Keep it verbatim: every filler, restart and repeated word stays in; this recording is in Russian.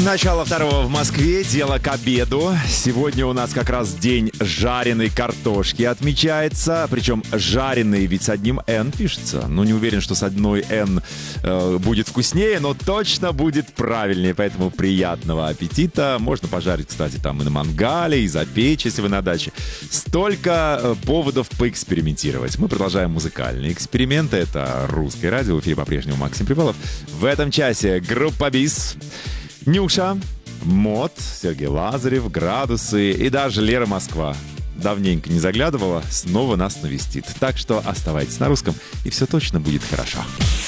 Начало второго в Москве, дело к обеду. Сегодня у нас как раз день жареной картошки отмечается. Причем жареный ведь с одним «Н» пишется. Ну, не уверен, что с одной «Н» э, будет вкуснее, но точно будет правильнее. Поэтому приятного аппетита. Можно пожарить, кстати, там и на мангале, и запечь, если вы на даче. Столько э, поводов поэкспериментировать. Мы продолжаем музыкальные эксперименты. Это «Русское радио». В эфире по-прежнему Максим Привалов. В этом часе группа «Бис», Нюша, Мод, Сергей Лазарев, Градусы и даже Лера Москва. Давненько не заглядывала, снова нас навестит. Так что оставайтесь на русском, и все точно будет хорошо.